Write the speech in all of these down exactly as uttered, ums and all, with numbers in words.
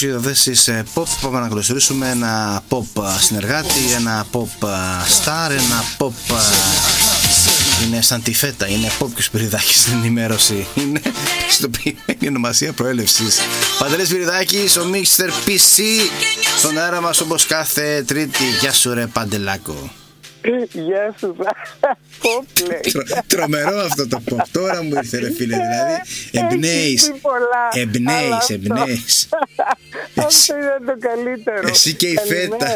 ειδωδέσεις pop. Πάμε να καλωσορίσουμε ένα pop συνεργάτη, ένα pop star, ένα pop. Είναι σαν τη φέτα, είναι pop και Σπυριδάκης στην ενημέρωση. Είναι πιστοποιημένη ονομασία προέλευσης. Παντελής Σπυριδάκης, ο Μίστερ πι σι, στον αέρα μας όπως κάθε Τρίτη. Γεια σου ρε Παντελάκο. Γεια σου, pop λέει. Τρο, τρομερό αυτό το pop. Τώρα μου ήρθε ρε φίλε, δηλαδή εμπνέεις, εμπνέεις, εμπνέεις. Αυτό είναι το καλύτερο. Εσύ και η φέτα.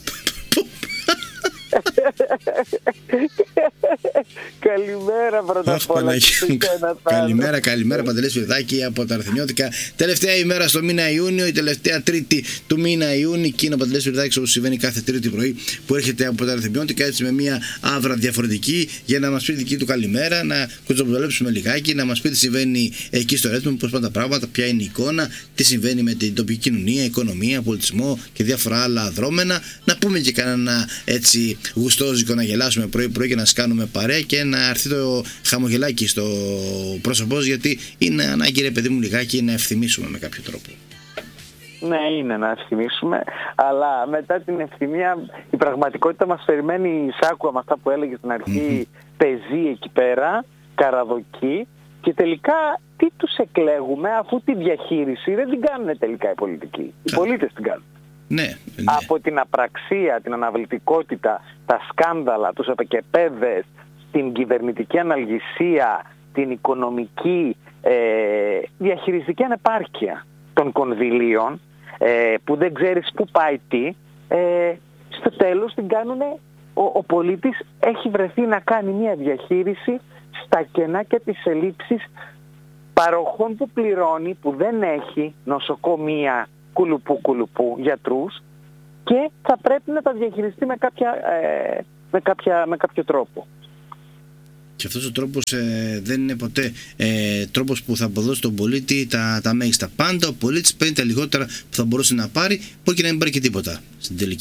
Καλημέρα πρώτα απ' όλα. Καλημέρα, καλημέρα Παντελή Σπυριδάκη από τα Αρθενιώτικα. Τελευταία ημέρα στο μήνα Ιούνιο, η τελευταία Τρίτη του μήνα Ιούνιο. Και είναι ο Παντελής Σπυριδάκης, όπως συμβαίνει κάθε Τρίτη πρωί, που έρχεται από τα Αρθενιώτικα έτσι με μια άβρα διαφορετική για να μας πει δική του καλημέρα, να κουτσομπολέψουμε λιγάκι, να μας πει τι συμβαίνει εκεί στο Ρέτμο, πώς πάνε τα πράγματα, ποια είναι η εικόνα, τι συμβαίνει με την τοπική κοινωνία, οικονομία, πολιτισμό και διάφορα άλλα δρόμενα. Να πούμε και κανένα έτσι γουστόζικο να γελάσουμε πρωί-πρωί και να σκάνουμε παρέα και να έρθει το χαμογελάκι στο πρόσωπό, γιατί είναι ανάγκη ρε παιδί μου λιγάκι να ευθυμίσουμε με κάποιο τρόπο. Ναι, είναι να ευθυμίσουμε, αλλά μετά την ευθυμία η πραγματικότητα μας περιμένει, σάκουα με αυτά που έλεγε στην αρχή, mm-hmm. πεζή εκεί πέρα, καραδοκή, και τελικά τι τους εκλέγουμε αφού τη διαχείριση δεν την κάνουν τελικά οι πολιτικοί, οι πολίτες την κάνουν. Ναι, ναι. Από την απραξία, την αναβλητικότητα, τα σκάνδαλα, τους απεκεπέδες, την κυβερνητική αναλγησία, την οικονομική ε, διαχειριστική ανεπάρκεια των κονδυλίων, ε, που δεν ξέρεις πού πάει τι, ε, στο τέλος την κάνουν, ο, ο πολίτης έχει βρεθεί να κάνει μια διαχείριση στα κενά και τις ελλείψεις παροχών που πληρώνει, που δεν έχει, νοσοκομεία, κουλουπού κουλουπού, γιατρούς, και θα πρέπει να τα διαχειριστεί με, κάποια, ε, με, κάποια, με κάποιο τρόπο. Και αυτός ο τρόπος ε, δεν είναι ποτέ ε, τρόπος που θα αποδώσει τον πολίτη τα, τα μέγιστα. Πάντα ο πολίτης παίρνει τα λιγότερα που θα μπορούσε να πάρει, μπορεί και να μην πάρει και τίποτα στην τελική